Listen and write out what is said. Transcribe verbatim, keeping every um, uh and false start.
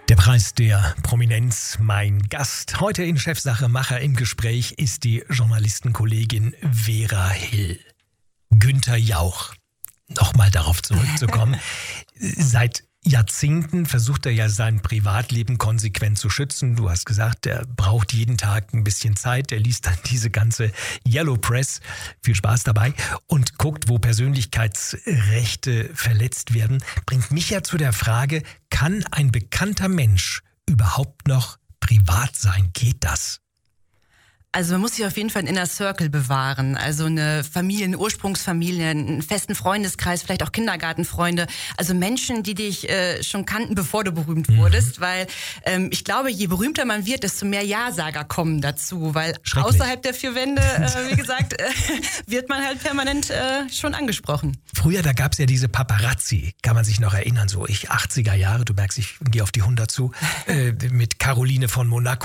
Der Preis der Prominenz, mein Gast. Heute in Chefsache Macher im Gespräch ist die Journalistenkollegin Vera Hill. Günther Jauch, nochmal darauf zurückzukommen. Seit Jahrzehnten versucht er ja sein Privatleben konsequent zu schützen. Du hast gesagt, er braucht jeden Tag ein bisschen Zeit. Er liest dann diese ganze Yellow Press, viel Spaß dabei, und guckt, wo Persönlichkeitsrechte verletzt werden. Bringt mich ja zu der Frage, kann ein bekannter Mensch überhaupt noch privat sein? Geht das? Also man muss sich auf jeden Fall einen Inner Circle bewahren, also eine Familie, eine Ursprungsfamilie, einen festen Freundeskreis, vielleicht auch Kindergartenfreunde, also Menschen, die dich äh, schon kannten, bevor du berühmt mhm. wurdest, weil ähm, ich glaube, je berühmter man wird, desto mehr Ja-Sager kommen dazu, weil außerhalb der vier Wände, äh, wie gesagt, äh, wird man halt permanent äh, schon angesprochen. Früher, da gab es ja diese Paparazzi, kann man sich noch erinnern, so ich achtziger Jahre, du merkst, ich gehe auf die hundert zu, äh, mit Caroline von Monaco.